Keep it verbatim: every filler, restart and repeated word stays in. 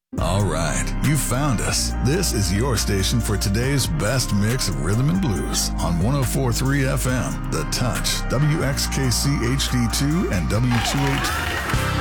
All right, you found us. This is your station for today's best mix of rhythm and blues on one oh four point three F M, The Touch, W X K C H D two, and W two H.